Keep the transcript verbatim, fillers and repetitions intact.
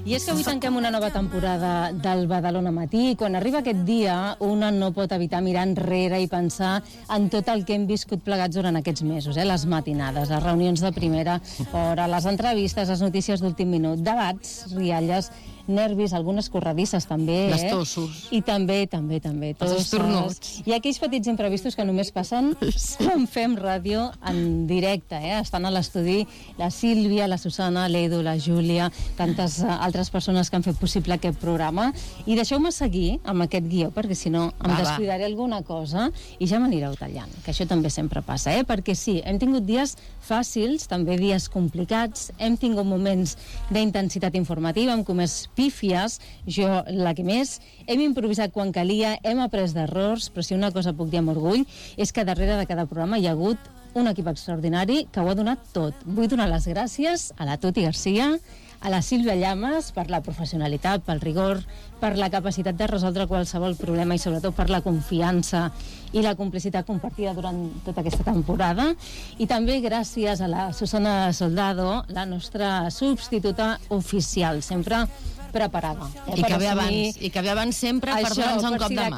I és que avui tanquem una nova temporada del Badalona Matí i quan arriba aquest dia una no pot evitar mirar enrere i pensar en tot el que hem viscut plegats durant aquests mesos, eh? Les matinades, les reunions de primera hora, les entrevistes, les notícies d'últim minut, debats, rialles, nervis, algunes corredisses també, les eh? tossos. I també, també, també, els estornuts. I aquells petits imprevistos que només passen quan fem ràdio en directe, eh? Estan a l'estudi la Sílvia, la Susana, l'Edu, la Júlia, tantes uh, altres persones que han fet possible aquest programa. I deixeu-me seguir amb aquest guió, perquè si no em va, descuidaré va. alguna cosa i ja m'anireu tallant, que això també sempre passa, eh? Perquè sí, hem tingut dies fàcils, també dies complicats, hem tingut moments d'intensitat informativa, hem comès pífies, jo la que més, hem improvisat quan calia, hem après d'errors, però si una cosa puc dir amb orgull és que darrere de cada programa hi ha hagut un equip extraordinari que ho ha donat tot. Vull donar les gràcies a la Tuti Garcia, a la Sílvia Llamas per la professionalitat, pel rigor, per la capacitat de resoldre qualsevol problema i sobretot per la confiança i la complicitat compartida durant tota aquesta temporada. I també gràcies a la Susana Soldado, la nostra substituta oficial, sempre preparada. Eh, I que ve abans, i que ve abans sempre per donar-nos un cop de mà.